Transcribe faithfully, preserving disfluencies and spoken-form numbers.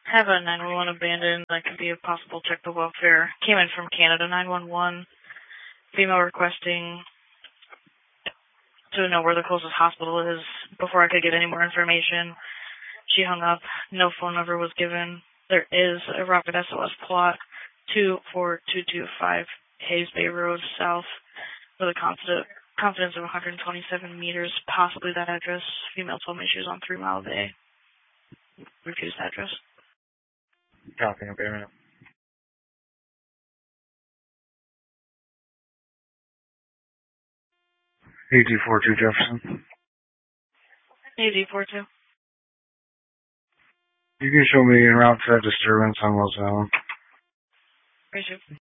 Have a nine one one abandoned. That could be a possible check the welfare. Came in from Canada nine one one. Female requesting to know where the closest hospital is before I could get any more information. She hung up. No phone number was given. There is a Rocket S O S plot, two four two two five Hayes Bay Road South, with a confident, confidence of one hundred twenty-seven meters, possibly that address. Female told me she was on Three Mile Bay. Refused address. Copy, okay, man. A D forty-two Jefferson. A D forty-two. You can show me en route to that disturbance on Los Allen. Appreciate it.